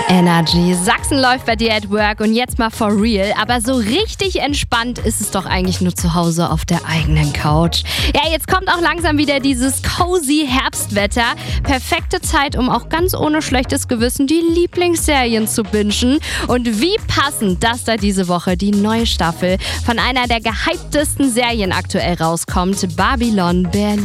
Energy. Sachsen läuft bei dir at work und jetzt mal for real. Aber so richtig entspannt ist es doch eigentlich nur zu Hause auf der eigenen Couch. Ja, jetzt kommt auch langsam wieder dieses cozy Herbstwetter. Perfekte Zeit, um auch ganz ohne schlechtes Gewissen die Lieblingsserien zu bingen. Und wie passend, dass da diese Woche die neue Staffel von einer der gehyptesten Serien aktuell rauskommt, Babylon Berlin.